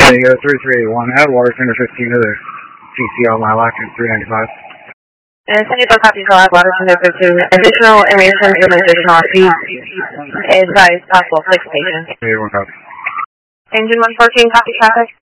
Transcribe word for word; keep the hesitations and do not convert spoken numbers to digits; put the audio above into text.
Tango three three eight one, add water center fifteen to the T C L, my electric three ninety-five. And San Diego copy for add water center fifteen. Additional information from additional fees is advised possible flight station. eight one copy. Engine one fourteen, copy traffic.